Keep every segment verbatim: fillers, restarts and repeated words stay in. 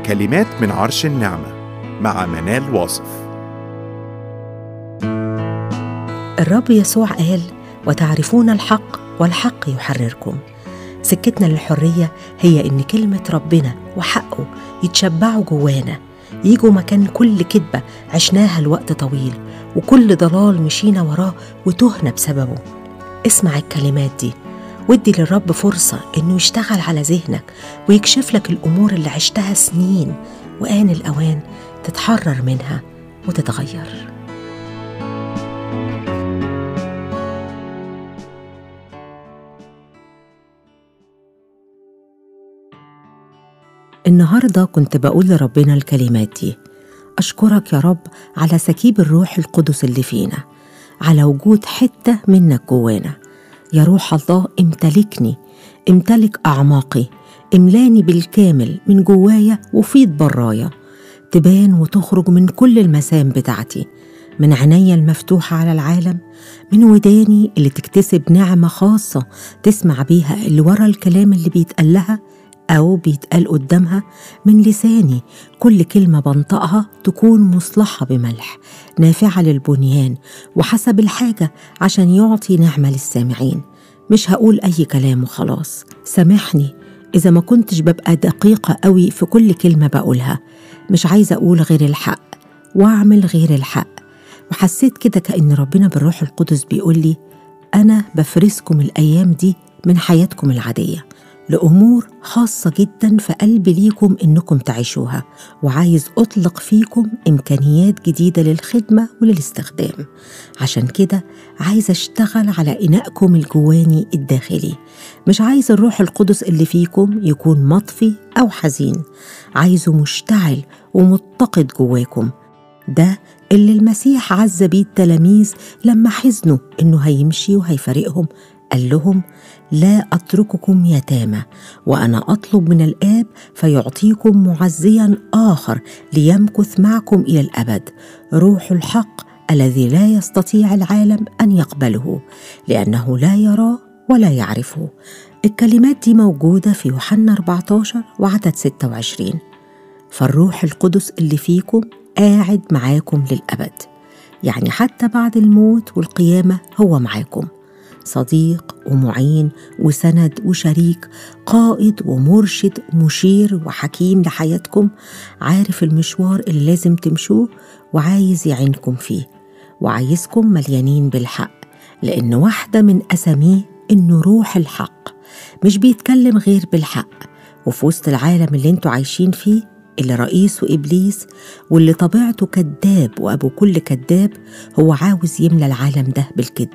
كلمات من عرش النعمة مع منال واصف. الرب يسوع قال: وتعرفون الحق والحق يحرركم. سكتنا للحرية هي إن كلمة ربنا وحقه يتشبعوا جوانا، يجوا مكان كل كذبة عشناها لوقت طويل وكل ضلال مشينا وراه وتهنا بسببه. اسمع الكلمات دي وادي للرب فرصة إنه يشتغل على ذهنك ويكشف لك الأمور اللي عشتها سنين، وآن الأوان تتحرر منها وتتغير. النهاردة كنت بقول لربنا الكلمات دي: أشكرك يا رب على سكيب الروح القدس اللي فينا، على وجود حتة منك جوانا. يا روح الله امتلكني، امتلك أعماقي، املاني بالكامل من جوايا وفيض برايا، تبان وتخرج من كل المسام بتاعتي، من عينيا المفتوحة على العالم، من وداني اللي تكتسب نعمة خاصة تسمع بيها اللي ورا الكلام اللي بيتقال لها أو بيتقال قدامها، من لساني كل كلمة بنطقها تكون مصلحة بملح، نافعة للبنيان وحسب الحاجة عشان يعطي نعمة للسامعين. مش هقول أي كلام وخلاص. سامحني إذا ما كنتش ببقى دقيقة قوي في كل كلمة بقولها. مش عايزة أقول غير الحق وأعمل غير الحق. وحسيت كده كأن ربنا بالروح القدس بيقول لي: أنا بفرزكم الأيام دي من حياتكم العادية لأمور خاصة جدا في قلبي ليكم إنكم تعيشوها، وعايز أطلق فيكم إمكانيات جديدة للخدمة وللاستخدام. عشان كده عايز أشتغل على إناءكم الجواني الداخلي. مش عايز الروح القدس اللي فيكم يكون مطفي أو حزين، عايزه مشتعل ومتقد جواكم. ده اللي المسيح عز بيه التلاميذ لما حزنوا إنه هيمشي وهيفارقهم، قال لهم: لا أترككم يتامى، وأنا أطلب من الآب فيعطيكم معزيا آخر ليمكث معكم إلى الأبد، روح الحق الذي لا يستطيع العالم أن يقبله لأنه لا يراه ولا يعرفه. الكلمات دي موجودة في يوحنا أربعة عشر وعدد ستة وعشرين. فالروح القدس اللي فيكم قاعد معاكم للأبد، يعني حتى بعد الموت والقيامة هو معاكم، صديق ومعين وسند وشريك، قائد ومرشد مشير وحكيم لحياتكم، عارف المشوار اللي لازم تمشوه وعايز يعينكم فيه، وعايزكم مليانين بالحق، لأن واحدة من أساميه إنه روح الحق، مش بيتكلم غير بالحق. وفي وسط العالم اللي انتوا عايشين فيه، اللي رئيسه إبليس واللي طبيعته كذاب وأبو كل كذاب، هو عاوز يملى العالم ده بالكذب.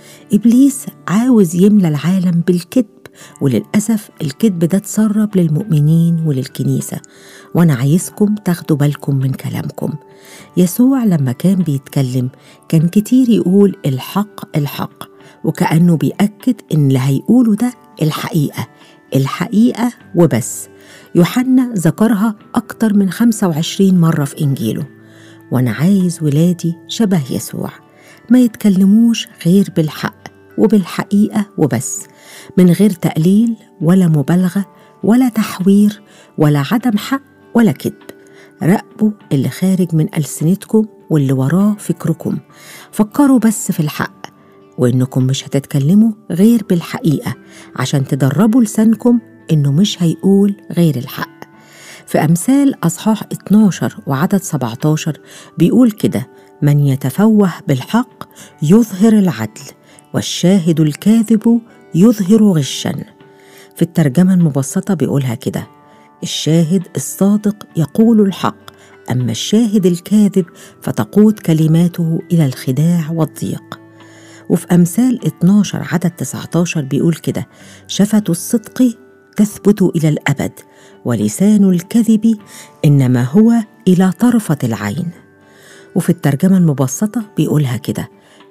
إبليس عاوز يملى العالم بالكذب، وللأسف الكذب ده تسرب للمؤمنين وللكنيسة، وأنا عايزكم تاخدوا بالكم من كلامكم. يسوع لما كان بيتكلم كان كتير يقول الحق الحق، وكأنه بيأكد إن اللي هيقوله ده الحقيقة الحقيقة وبس. يوحنا ذكرها أكتر من خمسة وعشرين مرة في إنجيله. وأنا عايز ولادي شبه يسوع، ما يتكلموش غير بالحق وبالحقيقة وبس، من غير تقليل ولا مبالغة ولا تحوير ولا عدم حق ولا كذب. راقبوا اللي خارج من ألسنتكم واللي وراه فكركم، فكروا بس في الحق، وإنكم مش هتتكلموا غير بالحقيقة عشان تدربوا لسانكم إنه مش هيقول غير الحق. في أمثال أصحاح اتناشر وعدد سبعة عشر بيقول كده: من يتفوه بالحق يظهر العدل، والشاهد الكاذب يظهر غشا. في الترجمة المبسطة بيقولها كده: الشاهد الصادق يقول الحق، أما الشاهد الكاذب فتقود كلماته إلى الخداع والضيق. وفي أمثال اتناشر عدد تسعة عشر بيقول كده: شفة الصدق تثبت إلى الأبد، ولسان الكذب إنما هو إلى طرفة العين. وفي الترجمة المبسطة بيقولها كده: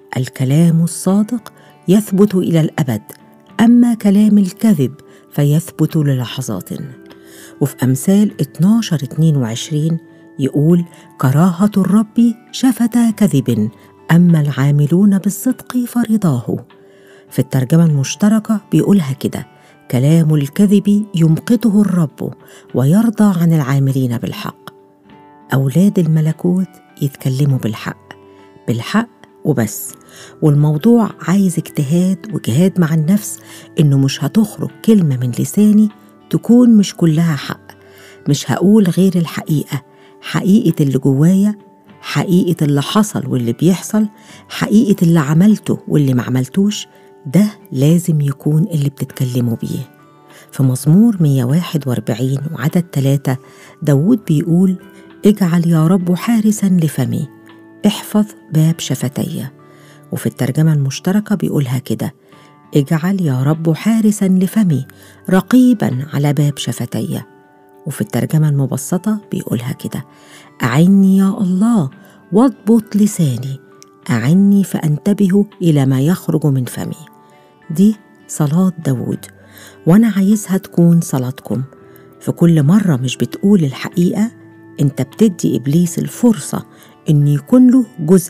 الكلام الصادق يثبت إلى الأبد، أما كلام الكذب فيثبت للحظات. وفي أمثال اتناشر اتنين وعشرين يقول: كراهة الرب شفة كذب، أما العاملون بالصدق فرضاه. في الترجمة المشتركة بيقولها كده: كلام الكذب يمقته الرب ويرضى عن العاملين بالحق. أولاد الملكوت يتكلموا بالحق، بالحق وبس. والموضوع عايز اجتهاد وجهاد مع النفس، إنه مش هتخرج كلمة من لساني تكون مش كلها حق. مش هقول غير الحقيقة، حقيقة اللي جوايا، حقيقة اللي حصل واللي بيحصل، حقيقة اللي عملته واللي ما عملتوش. ده لازم يكون اللي بتتكلموا بيه. في مزمور مية وواحد وأربعين وعدد ثلاثة داود بيقول: اجعل يا رب حارسا لفمي، احفظ باب شفتي. وفي الترجمة المشتركة بيقولها كده: اجعل يا رب حارسا لفمي، رقيبا على باب شفتي. وفي الترجمة المبسطة بيقولها كده: أعني يا الله واضبط لساني، أعني فأنتبه إلى ما يخرج من فمي. دي صلاة داود، وأنا عايزها تكون صلاتكم. في كل مرة مش بتقول الحقيقة، أنت بتدي إبليس الفرصة إن يكون له جزء